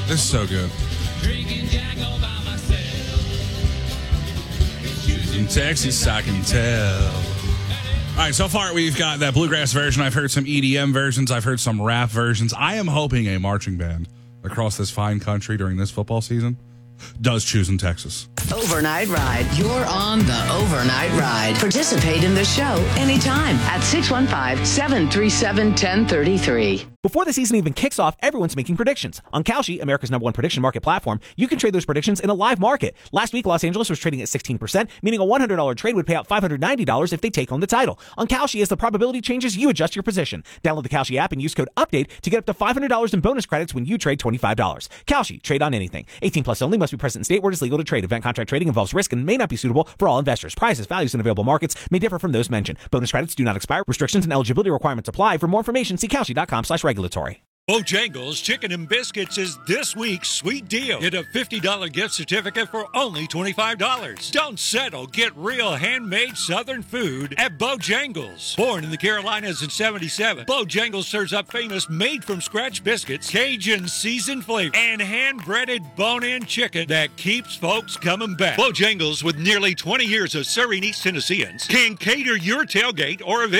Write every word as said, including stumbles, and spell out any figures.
This is so good. In Texas, I can tell. All right, so far we've got that bluegrass version. I've heard some E D M versions. I've heard some rap versions. I am hoping a marching band across this fine country during this football season does choose in Texas. Overnight Ride. You're on the Overnight Ride. Participate in the show anytime at six one five, seven three seven, one zero three three. Before the season even kicks off, everyone's making predictions. On Kalshi, America's number one prediction market platform, you can trade those predictions in a live market. Last week, Los Angeles was trading at sixteen percent, meaning a one hundred dollars trade would pay out five hundred ninety dollars if they take home the title. On Kalshi, as the probability changes, you adjust your position. Download the Kalshi app and use code UPDATE to get up to five hundred dollars in bonus credits when you trade twenty-five dollars. Kalshi, trade on anything. eighteen plus only, must be present in state where it is legal to trade. Event contract trading involves risk and may not be suitable for all investors. Prices, values, and available markets may differ from those mentioned. Bonus credits do not expire. Restrictions and eligibility requirements apply. For more information, see Kalshi.com slash regulatory. Bojangles Chicken and Biscuits is this week's sweet deal. Get a fifty dollars gift certificate for only twenty-five dollars. Don't settle. Get real handmade Southern food at Bojangles. Born in the Carolinas in seventy-seven, Bojangles serves up famous made-from-scratch biscuits, Cajun seasoned flavor, and hand-breaded bone-in chicken that keeps folks coming back. Bojangles, with nearly twenty years of serving East Tennesseans, can cater your tailgate or event.